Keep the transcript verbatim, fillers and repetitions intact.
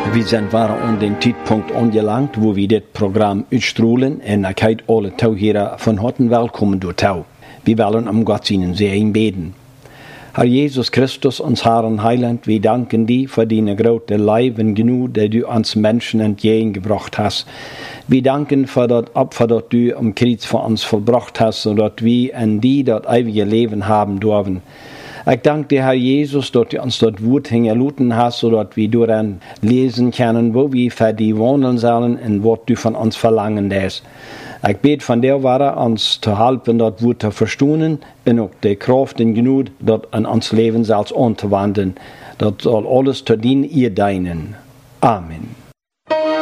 Wir sind waren an dem Zeitpunkt angelangt, wo wir das Programm uitstrahlen en ik heet alle touwheren van harte welkom door touw. Wir wollen um Gott seinen Segen beten. Herr Jesus Christus, uns Herrn Heiland, wir danken dir für deine große Leben genug, die du uns Menschen entgegengebracht hast. Wir danken für das Opfer, das du am Kreuz für uns vollbracht hast, sodass wir in dir das ewige Leben haben dürfen. Ich danke dir, Herr Jesus, dass du uns dort Wort hingeluten hast, sodass wir daran lesen können, wo wir für dich wohnen sollen und was du von uns verlangen lässt. Ich bete von der Ware, uns zu helfen, das Wort zu verstehen und auch die Kraft und Genug, das an uns Leben selbst anzuwenden. Das soll alles zu dienen, ihr deinen. Amen.